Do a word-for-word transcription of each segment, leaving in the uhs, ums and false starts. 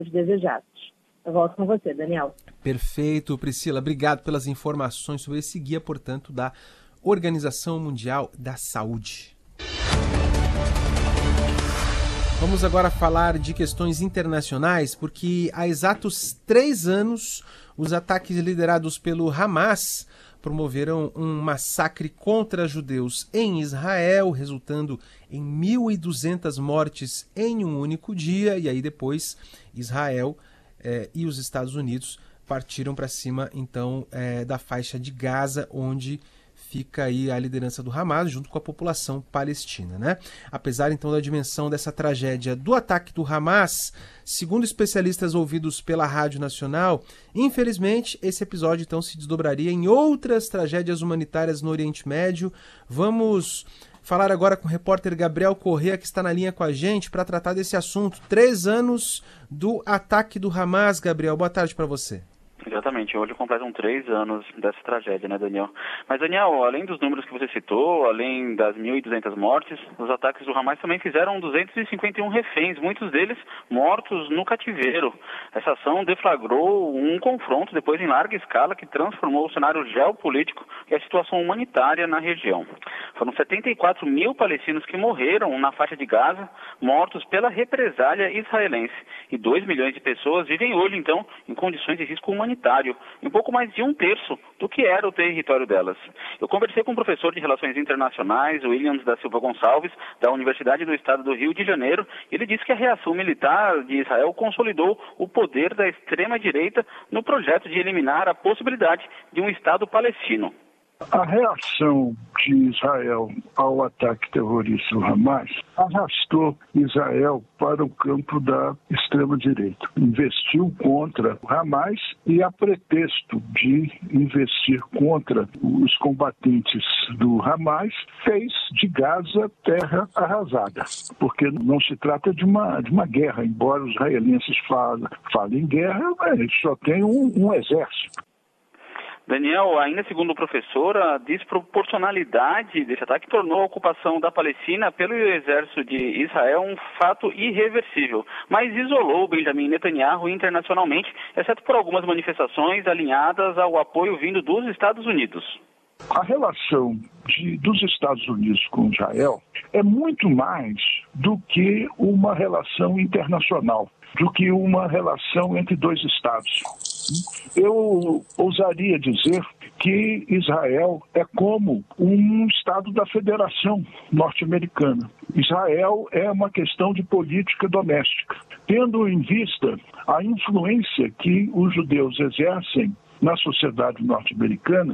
desejados. Eu volto com você, Daniel. Perfeito, Priscila. Obrigado pelas informações sobre esse guia, portanto, da Organização Mundial da Saúde. Vamos agora falar de questões internacionais, porque há exatos três anos, os ataques liderados pelo Hamas promoveram um massacre contra judeus em Israel, resultando em mil e duzentas mortes em um único dia, e aí depois Israel eh, e os Estados Unidos partiram para cima, então, eh, da faixa de Gaza, onde fica aí a liderança do Hamas junto com a população palestina, né? Apesar, então, da dimensão dessa tragédia do ataque do Hamas, segundo especialistas ouvidos pela Rádio Nacional, infelizmente, esse episódio, então, se desdobraria em outras tragédias humanitárias no Oriente Médio. Vamos falar agora com o repórter Gabriel Correa, que está na linha com a gente para tratar desse assunto. Três anos do ataque do Hamas, Gabriel. Boa tarde para você. Exatamente, hoje completam três anos dessa tragédia, né, Daniel? Mas, Daniel, além dos números que você citou, além das mil e duzentas mortes, os ataques do Hamas também fizeram duzentos e cinquenta e um reféns, muitos deles mortos no cativeiro. Essa ação deflagrou um confronto, depois em larga escala, que transformou o cenário geopolítico e a situação humanitária na região. Foram setenta e quatro mil palestinos que morreram na faixa de Gaza, mortos pela represália israelense. E dois milhões de pessoas vivem hoje, então, em condições de risco humanitário. Um pouco mais de um terço do que era o território delas. Eu conversei com o professor de Relações Internacionais, Williams da Silva Gonçalves, da Universidade do Estado do Rio de Janeiro. Ele disse que a reação militar de Israel consolidou o poder da extrema-direita no projeto de eliminar a possibilidade de um Estado palestino. A reação de Israel ao ataque terrorista do Hamas arrastou Israel para o campo da extrema-direita. Investiu contra o Hamas e, a pretexto de investir contra os combatentes do Hamas, fez de Gaza terra arrasada. Porque não se trata de uma, de uma guerra, embora os israelenses falem, falem em guerra, eles só têm um, um exército. Daniel, ainda segundo o professor, a desproporcionalidade desse ataque tornou a ocupação da Palestina pelo exército de Israel um fato irreversível, mas isolou Benjamin Netanyahu internacionalmente, exceto por algumas manifestações alinhadas ao apoio vindo dos Estados Unidos. A relação de, dos Estados Unidos com Israel é muito mais do que uma relação internacional, do que uma relação entre dois estados. Eu ousaria dizer que Israel é como um estado da Federação Norte-Americana. Israel é uma questão de política doméstica, tendo em vista a influência que os judeus exercem na sociedade norte-americana.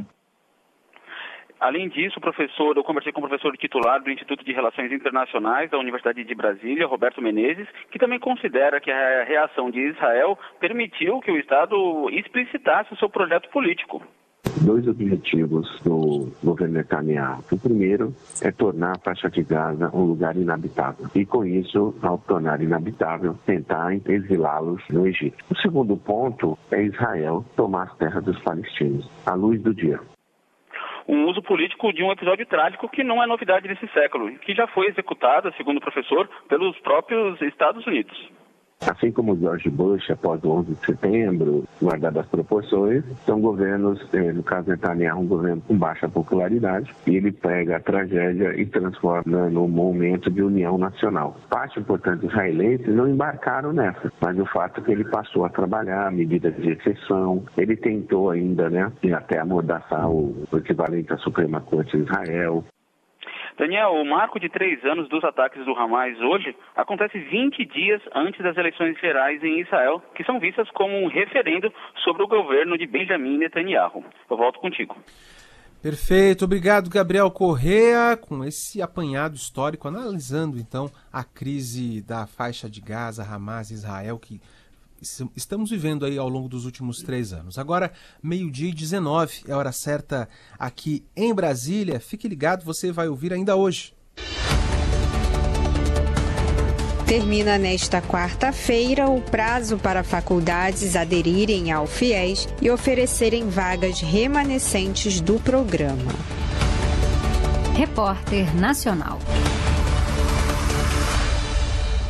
Além disso, professor, eu conversei com o professor titular do Instituto de Relações Internacionais da Universidade de Brasília, Roberto Menezes, que também considera que a reação de Israel permitiu que o Estado explicitasse o seu projeto político. Dois objetivos do governo Netanyahu. O primeiro é tornar a faixa de Gaza um lugar inabitável. E com isso, ao tornar inabitável, tentar exilá-los no Egito. O segundo ponto é Israel tomar as terras dos palestinos, à luz do dia. Um uso político de um episódio trágico que não é novidade nesse século, que já foi executado, segundo o professor, pelos próprios Estados Unidos. Assim como George Bush, após o onze de setembro, guardadas as proporções, são governos, no caso Netanyahu, um governo com baixa popularidade, e ele pega a tragédia e transforma num momento de união nacional. Parte importante dos israelenses não embarcaram nessa, mas o fato é que ele passou a trabalhar medidas de exceção, ele tentou ainda, né, até amordaçar o equivalente à Suprema Corte de Israel. Daniel, o marco de três anos dos ataques do Hamas hoje acontece vinte dias antes das eleições gerais em Israel, que são vistas como um referendo sobre o governo de Benjamin Netanyahu. Eu volto contigo. Perfeito, obrigado Gabriel Correa, com esse apanhado histórico, analisando então a crise da faixa de Gaza, Hamas e Israel, que estamos vivendo aí ao longo dos últimos três anos. Agora, meio-dia e dezenove, é hora certa aqui em Brasília. Fique ligado, você vai ouvir ainda hoje. Termina nesta quarta-feira o prazo para faculdades aderirem ao FIES e oferecerem vagas remanescentes do programa. Repórter Nacional.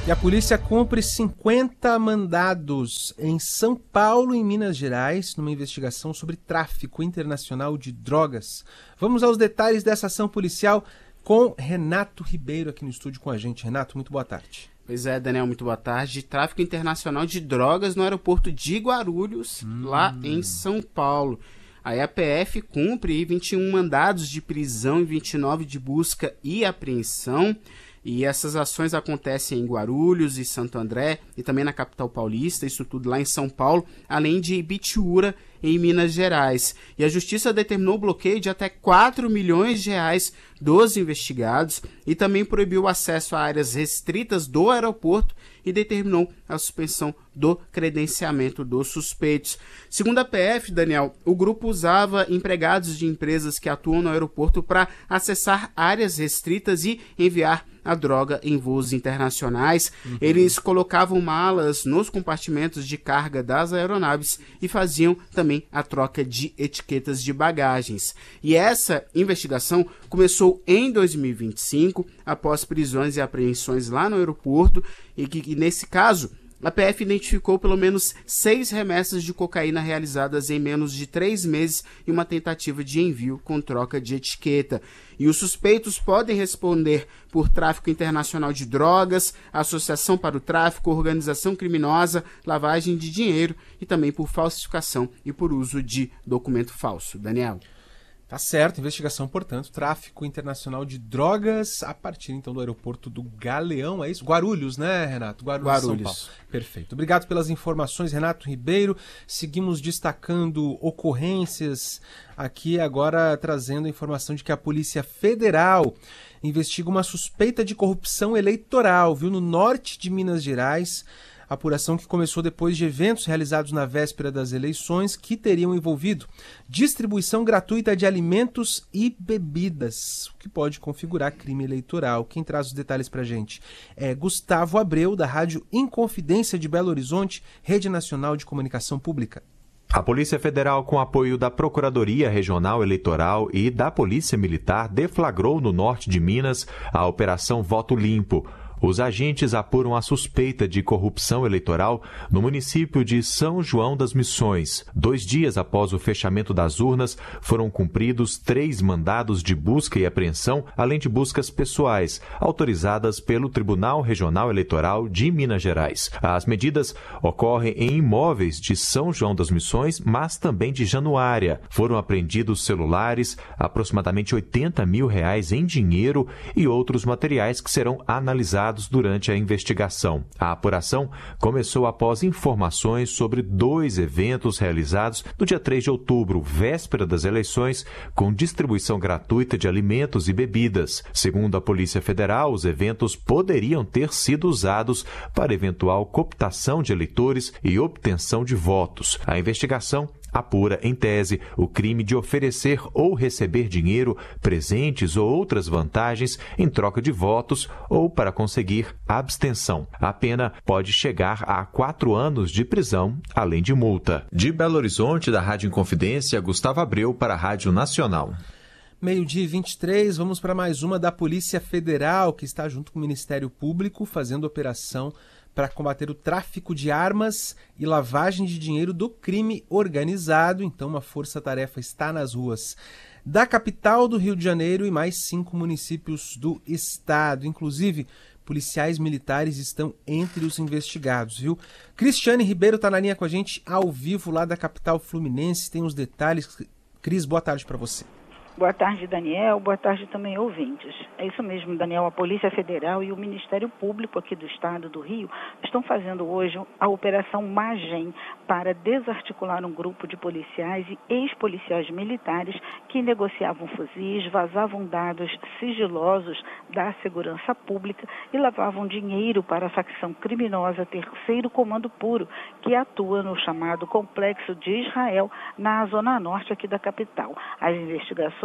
E a polícia cumpre cinquenta mandados em São Paulo e Minas Gerais numa investigação sobre tráfico internacional de drogas. Vamos aos detalhes dessa ação policial com Renato Ribeiro aqui no estúdio com a gente. Renato, muito boa tarde. Pois é, Daniel, muito boa tarde. Tráfico internacional de drogas no aeroporto de Guarulhos, hum. lá em São Paulo. A E P F cumpre vinte e um mandados de prisão e vinte e nove de busca e apreensão. E essas ações acontecem em Guarulhos e Santo André e também na capital paulista, isso tudo lá em São Paulo, além de Ibitiúra, em Minas Gerais. E a Justiça determinou o bloqueio de até quatro milhões de reais dos investigados e também proibiu o acesso a áreas restritas do aeroporto e determinou a suspensão do credenciamento dos suspeitos. Segundo a P F, Daniel, o grupo usava empregados de empresas que atuam no aeroporto para acessar áreas restritas e enviar a droga em voos internacionais. Uhum. Eles colocavam malas nos compartimentos de carga das aeronaves e faziam também a troca de etiquetas de bagagens. E essa investigação começou em dois mil e vinte e cinco, após prisões e apreensões lá no aeroporto, e que, e nesse caso, a P F identificou pelo menos seis remessas de cocaína realizadas em menos de três meses e uma tentativa de envio com troca de etiqueta. E os suspeitos podem responder por tráfico internacional de drogas, associação para o tráfico, organização criminosa, lavagem de dinheiro e também por falsificação e por uso de documento falso. Daniel. Tá certo, investigação, portanto, tráfico internacional de drogas a partir, então, do aeroporto do Galeão, é isso? Guarulhos, né, Renato? Guarulhos, Guarulhos. São Paulo. Perfeito. Obrigado pelas informações, Renato Ribeiro. Seguimos destacando ocorrências aqui, agora trazendo a informação de que a Polícia Federal investiga uma suspeita de corrupção eleitoral, viu, no norte de Minas Gerais. Apuração que começou depois de eventos realizados na véspera das eleições que teriam envolvido distribuição gratuita de alimentos e bebidas, o que pode configurar crime eleitoral. Quem traz os detalhes para a gente é Gustavo Abreu, da Rádio Inconfidência de Belo Horizonte, Rede Nacional de Comunicação Pública. A Polícia Federal, com apoio da Procuradoria Regional Eleitoral e da Polícia Militar, deflagrou no norte de Minas a Operação Voto Limpo. Os agentes apuram a suspeita de corrupção eleitoral no município de São João das Missões. Dois dias após o fechamento das urnas, foram cumpridos três mandados de busca e apreensão, além de buscas pessoais, autorizadas pelo Tribunal Regional Eleitoral de Minas Gerais. As medidas ocorrem em imóveis de São João das Missões, mas também de Januária. Foram apreendidos celulares, aproximadamente oitenta mil reais em dinheiro e outros materiais que serão analisados durante a investigação. A apuração começou após informações sobre dois eventos realizados no dia três de outubro, véspera das eleições, com distribuição gratuita de alimentos e bebidas. Segundo a Polícia Federal, os eventos poderiam ter sido usados para eventual cooptação de eleitores e obtenção de votos. A investigação apura, em tese, o crime de oferecer ou receber dinheiro, presentes ou outras vantagens em troca de votos ou para conseguir abstenção. A pena pode chegar a quatro anos de prisão, além de multa. De Belo Horizonte, da Rádio Inconfidência, Gustavo Abreu para a Rádio Nacional. Meio-dia e vinte e três, vamos para mais uma da Polícia Federal, que está junto com o Ministério Público fazendo operação para combater o tráfico de armas e lavagem de dinheiro do crime organizado. Então, uma força-tarefa está nas ruas da capital do Rio de Janeiro e mais cinco municípios do estado. Inclusive, policiais militares estão entre os investigados, viu? Cristiane Ribeiro está na linha com a gente ao vivo lá da capital fluminense. Tem os detalhes. Cris, boa tarde para você. Boa tarde, Daniel. Boa tarde também, ouvintes. É isso mesmo, Daniel. A Polícia Federal e o Ministério Público aqui do Estado do Rio estão fazendo hoje a Operação Magem para desarticular um grupo de policiais e ex-policiais militares que negociavam fuzis, vazavam dados sigilosos da segurança pública e lavavam dinheiro para a facção criminosa Terceiro Comando Puro, que atua no chamado Complexo de Israel, na zona norte aqui da capital. As investigações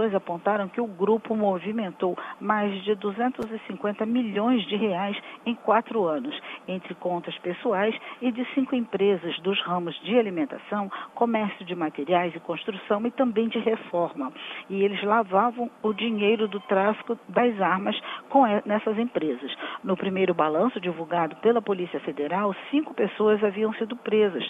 investigações apontaram que o grupo movimentou mais de duzentos e cinquenta milhões de reais em quatro anos, entre contas pessoais e de cinco empresas dos ramos de alimentação, comércio de materiais e construção e também de reforma. E eles lavavam o dinheiro do tráfico das armas com nessas empresas. No primeiro balanço divulgado pela Polícia Federal, cinco pessoas haviam sido presas,